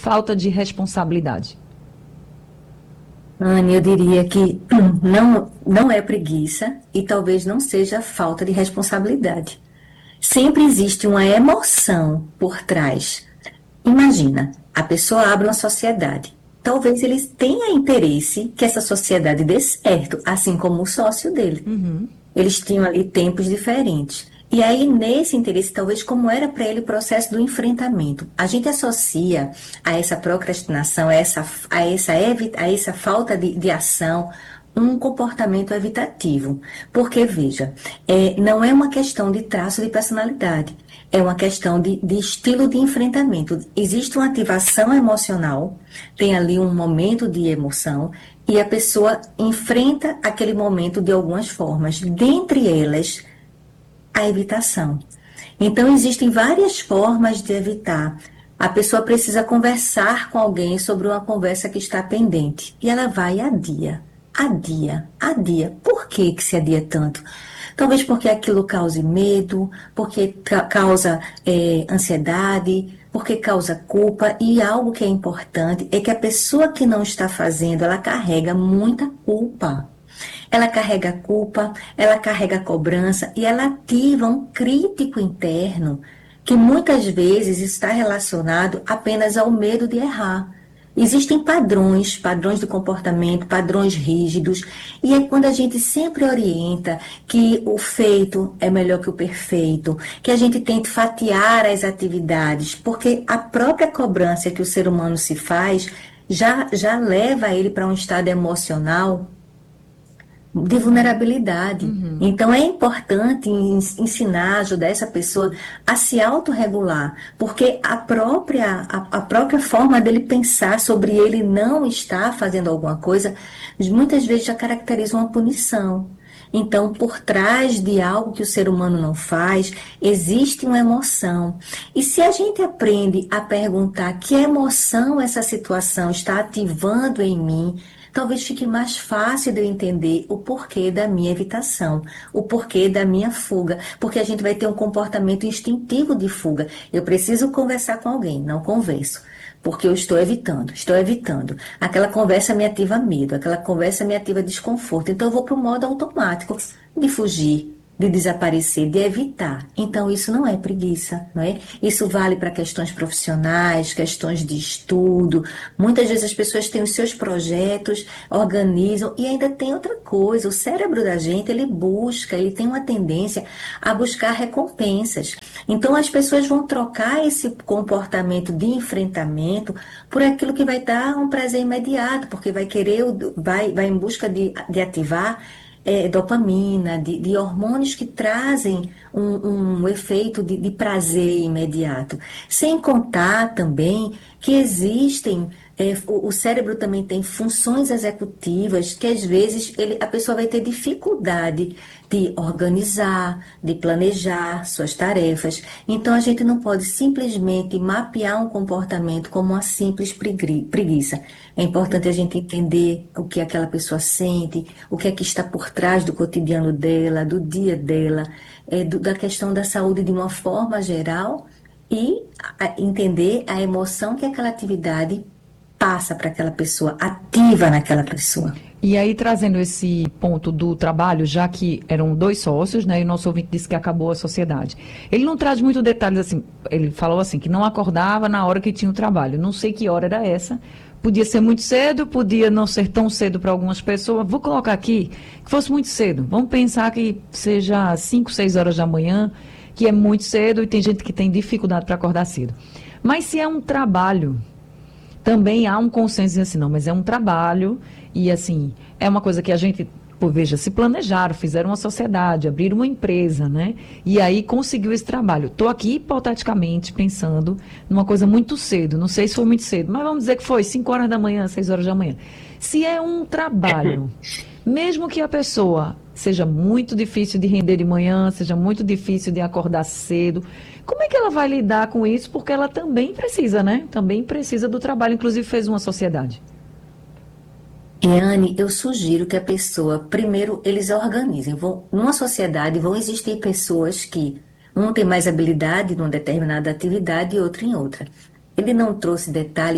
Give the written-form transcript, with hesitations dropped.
falta de responsabilidade? Anne, eu diria que não é preguiça e talvez não seja falta de responsabilidade. Sempre existe uma emoção por trás. Imagina, a pessoa abre uma sociedade. Talvez eles tenham interesse que essa sociedade dê certo, assim como o sócio dele. Eles tinham ali tempos diferentes. E aí, nesse interesse, talvez como era para ele o processo do enfrentamento. A gente associa a essa procrastinação, a essa falta de ação, um comportamento evitativo. Porque, veja, não é uma questão de traço de personalidade, é uma questão de estilo de enfrentamento. Existe uma ativação emocional, tem ali um momento de emoção, e a pessoa enfrenta aquele momento de algumas formas, dentre elas, a evitação. Então, existem várias formas de evitar. A pessoa precisa conversar com alguém sobre uma conversa que está pendente. E ela vai adia, adia, adia. Por que que se adia tanto? Talvez porque aquilo cause medo, porque causa ansiedade, porque causa culpa. E algo que é importante é que a pessoa que não está fazendo, ela carrega muita culpa. Ela carrega culpa, ela carrega cobrança e ela ativa um crítico interno que muitas vezes está relacionado apenas ao medo de errar. Existem padrões de comportamento, padrões rígidos, e é quando a gente sempre orienta que o feito é melhor que o perfeito, que a gente tente fatiar as atividades, porque a própria cobrança que o ser humano se faz já leva ele para um estado emocional de vulnerabilidade. Então é importante ensinar, ajudar essa pessoa a se autorregular, porque a própria forma dele pensar sobre ele não estar fazendo alguma coisa, muitas vezes já caracteriza uma punição. Então, por trás de algo que o ser humano não faz, existe uma emoção. E se a gente aprende a perguntar que emoção essa situação está ativando em mim, talvez fique mais fácil de eu entender o porquê da minha evitação, o porquê da minha fuga, porque a gente vai ter um comportamento instintivo de fuga. Eu preciso conversar com alguém, não converso, porque eu estou evitando, estou evitando. Aquela conversa me ativa medo, aquela conversa me ativa desconforto, então eu vou para o modo automático de fugir, de desaparecer, de evitar. Então, isso não é preguiça, não é? Isso vale para questões profissionais, questões de estudo. Muitas vezes as pessoas têm os seus projetos, organizam, e ainda tem outra coisa. O cérebro da gente, ele tem uma tendência a buscar recompensas. Então, as pessoas vão trocar esse comportamento de enfrentamento por aquilo que vai dar um prazer imediato, porque vai em busca de ativar dopamina, de hormônios que trazem um efeito de prazer imediato. Sem contar também que existem, o cérebro também tem funções executivas que às vezes a pessoa vai ter dificuldade de organizar, de planejar suas tarefas. Então a gente não pode simplesmente mapear um comportamento como uma simples preguiça. É importante a gente entender o que aquela pessoa sente, o que é que está por trás do cotidiano dela, do dia dela, da questão da saúde de uma forma geral e entender a emoção que aquela atividade passa para aquela pessoa, ativa naquela pessoa. E aí, trazendo esse ponto do trabalho, já que eram dois sócios, né, e o nosso ouvinte disse que acabou a sociedade. Ele não traz muito detalhes assim, ele falou assim, que não acordava na hora que tinha o trabalho. Não sei que hora era essa, podia ser muito cedo, podia não ser tão cedo para algumas pessoas. Vou colocar aqui que fosse muito cedo. Vamos pensar que seja 5, 6 horas da manhã, que é muito cedo e tem gente que tem dificuldade para acordar cedo. Mas se é um trabalho, também há um consenso assim, não, mas é um trabalho e assim, é uma coisa que a gente, pô, veja, se planejaram, fizeram uma sociedade, abriram uma empresa, né? E aí conseguiu esse trabalho. Estou aqui hipoteticamente pensando numa coisa muito cedo, não sei se foi muito cedo, mas vamos dizer que foi 5 horas da manhã, 6 horas da manhã. Se é um trabalho, mesmo que a pessoa seja muito difícil de render de manhã, seja muito difícil de acordar cedo, como é que ela vai lidar com isso? Porque ela também precisa, né? Também precisa do trabalho, inclusive fez uma sociedade. Anne, eu sugiro que a pessoa, primeiro, eles organizem. Numa sociedade vão existir pessoas que um tem mais habilidade numa determinada atividade e outro em outra. Ele não trouxe detalhes